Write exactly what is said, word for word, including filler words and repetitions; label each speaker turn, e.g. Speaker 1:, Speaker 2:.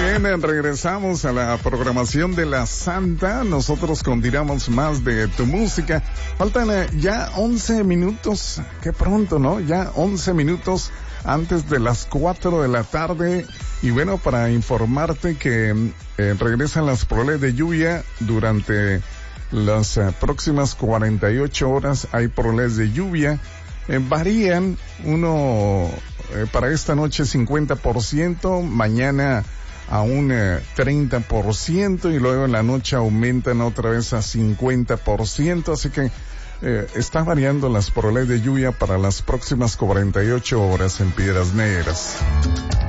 Speaker 1: Bien, regresamos a la programación de la Santa. Nosotros continuamos más de tu música. Faltan eh, ya once minutos. Qué pronto, ¿no? Ya once minutos antes de las cuatro de la tarde. Y bueno, para informarte que eh, regresan las probabilidades de lluvia durante las eh, próximas cuarenta y ocho horas. Hay probabilidades de lluvia. Eh, varían uno eh, para esta noche cincuenta por ciento, mañana a un eh, treinta por ciento y luego en la noche aumentan otra vez a cincuenta por ciento, así que eh, está variando las probabilidades de lluvia para las próximas cuarenta y ocho horas en Piedras Negras.